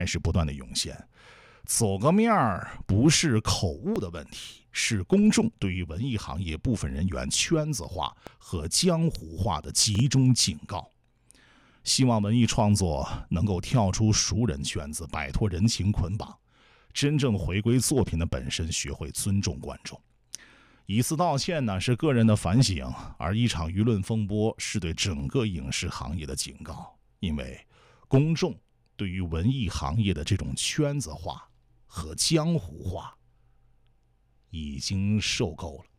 是不断的涌现。走个面儿不是口误的问题，是公众对于文艺行业部分人员圈子化和江湖化的集中警告。希望文艺创作能够跳出熟人圈子，摆脱人情捆绑，真正回归作品的本身，学会尊重观众。一次道歉呢，是个人的反省，而一场舆论风波是对整个影视行业的警告。因为公众对于文艺行业的这种圈子化和江湖化已经受够了。